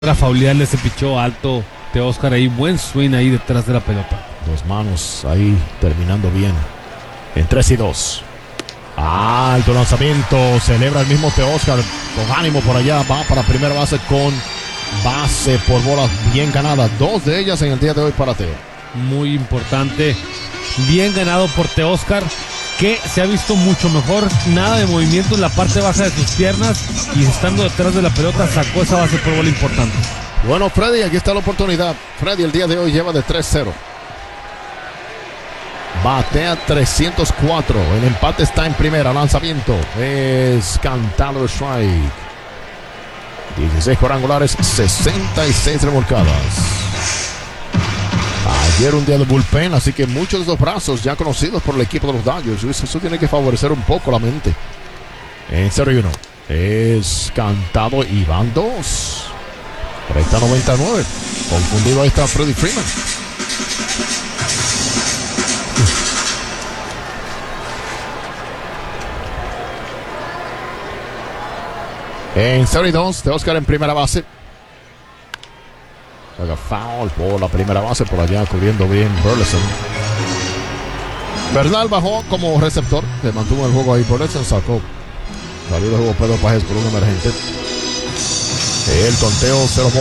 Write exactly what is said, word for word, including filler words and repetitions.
Para faulearle ese pichó alto de Oscar ahí, buen swing ahí detrás de la pelota. Dos manos ahí terminando bien. En tres y dos. Alto lanzamiento. Celebra el mismo Teóscar con ánimo por allá. Va para primera base con base por bolas bien ganadas. Dos de ellas en el día de hoy para Teo. Muy importante. Bien ganado por Teóscar, que se ha visto mucho mejor. Nada de movimiento en la parte baja de sus piernas. Y estando detrás de la pelota sacó esa base por bola importante. Bueno, Freddy, aquí está la oportunidad. Freddy el día de hoy lleva de tres cero. Batea trescientos cuatro. El empate está en primera. Lanzamiento es cantado, strike. dieciséis cuadrangulares, sesenta y seis remolcadas. Ayer un día de bullpen, así que muchos de esos brazos ya conocidos por el equipo de los Dodgers. Eso tiene que favorecer un poco la mente. En cero y uno. Es cantado y van dos. Presta noventa y nueve. Confundido ahí está Freddie Freeman. En cero y dos, Teóscar en primera base. Haga foul por la primera base, por allá cubriendo bien Burleson. Bernal bajó como receptor, se mantuvo el juego ahí. Burleson sacó. Salió de juego Pedro Páez por un emergente. El conteo cero.